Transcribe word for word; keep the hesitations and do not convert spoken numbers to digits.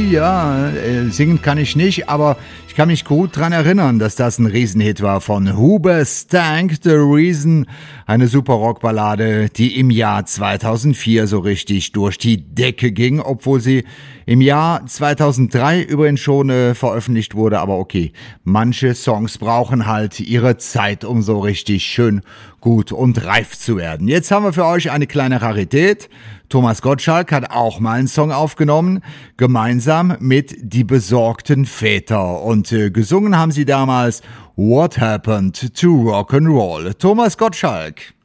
ja, äh, singen kann ich nicht, aber ich kann mich gut dran erinnern, dass das ein Riesenhit war von Hoobastank, The Reason, eine super Rockballade, die im Jahr zweitausendvier so richtig durch die Decke ging, obwohl sie im Jahr zweitausenddrei übrigens schon äh, veröffentlicht wurde, aber okay, manche Songs brauchen halt ihre Zeit, um so richtig schön gut und reif zu werden. Jetzt haben wir für euch eine kleine Rarität. Thomas Gottschalk hat auch mal einen Song aufgenommen, gemeinsam mit Die besorgten Väter. Und äh, gesungen haben sie damals What Happened to Rock'n'Roll. Thomas Gottschalk.